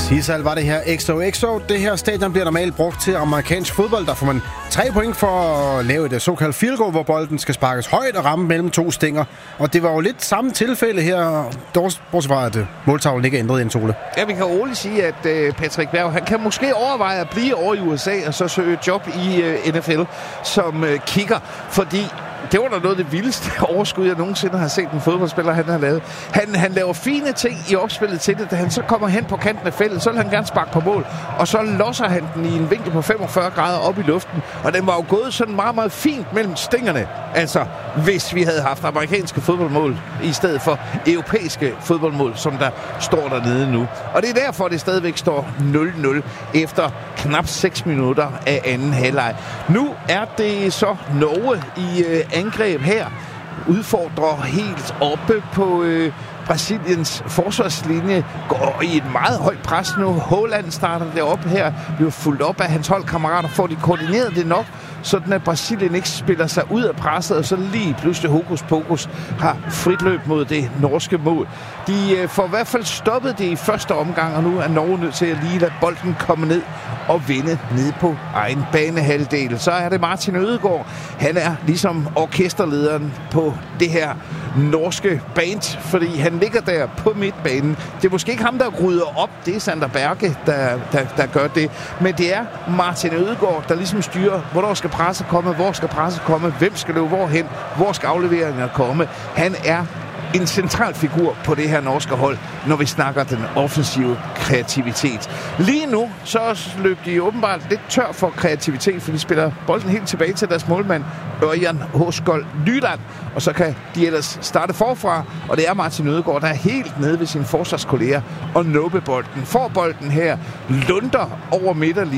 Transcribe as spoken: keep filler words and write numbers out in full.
Tisal var det her X O X O. Det her stadion bliver normalt brugt til amerikansk fodbold. Der får man tre point for at lave et såkaldt field goal, hvor bolden skal sparkes højt og ramme mellem to stænger. Og det var jo lidt samme tilfælde her, bortset fra at måltavlen ikke er ændret ind, Ole. Ja, vi kan roligt sige, at uh, Patrick Berg, han kan måske overveje at blive over i U S A og så søge job i uh, N F L som uh, kicker, fordi det var da noget af det vildeste overskud, jeg nogensinde har set en fodboldspiller, han har lavet. Han, han laver fine ting i opspillet til det. Da han så kommer hen på kanten af feltet, så vil han gerne sparke på mål. Og så losser han den i en vinkel på femogfyrre grader op i luften. Og den var jo gået sådan meget, meget fint mellem stængerne. Altså, hvis vi havde haft amerikanske fodboldmål i stedet for europæiske fodboldmål, som der står dernede nu. Og det er derfor, det stadigvæk står nul nul efter knap seks minutter af anden halvleg. Nu er det så Norge i øh, angreb her, udfordrer helt oppe på øh, Brasiliens forsvarslinje, går i et meget højt pres nu. Haaland starter deroppe her, bliver fuldt op af hans holdkammerater, får de koordineret det nok, sådan at Brasilien ikke spiller sig ud af presset, og så lige pludselig hokus pokus har frit løb mod det norske mål. De øh, får i hvert fald stoppet det i første omgang, og nu er Norge nødt til at lige lade bolden komme ned og vinde ned på egen banehalvdel. Så er det Martin Ødegaard. Han er ligesom orkesterlederen på det her norske band, fordi han ligger der på midtbanen. Det er måske ikke ham, der rydder op. Det er Sander Berge, der, der, der gør det. Men det er Martin Ødegaard, der ligesom styrer, hvornår skal presset komme, hvor skal presset komme, hvem skal løbe hvorhen, hvor skal afleveringen komme. Han er en central figur på det her norske hold, når vi snakker den offensive kreativitet. Lige nu, så løb de åbenbart lidt tør for kreativitet, for de spiller bolden helt tilbage til deres målmand, Ørjan Håskold Nyland, og så kan de ellers starte forfra, og det er Martin Ødegaard, der er helt nede ved sine forsvarskolleger og nuppe bolden. Får bolden her, lunder over midterlinjen,